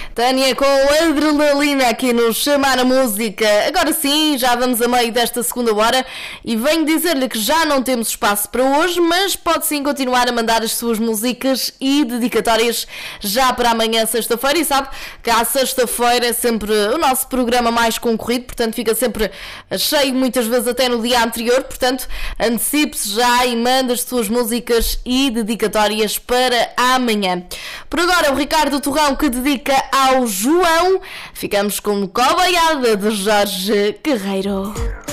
Tânia com adrenalina aqui no Chamar a Música. Agora sim, já vamos a meio desta segunda hora e venho dizer-lhe que já não temos espaço para hoje, mas pode sim continuar a mandar as suas músicas e dedicatórias já para amanhã, sexta-feira. E sabe que à sexta-feira é sempre o nosso programa mais concorrido, portanto fica sempre cheio, muitas vezes até no dia anterior. Portanto, antecipe-se já e manda as suas músicas e dedicatórias para amanhã. Por agora, o Ricardo Torrão que dedica ao João. Ficamos com Cobaiada de Jorge Guerreiro.